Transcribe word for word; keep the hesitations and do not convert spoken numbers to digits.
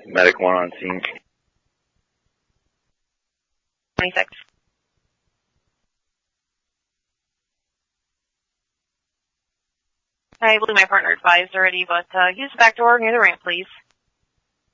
Medic one on scene. twenty-six. I believe my partner advised already, but uh, use the back door near the ramp, please.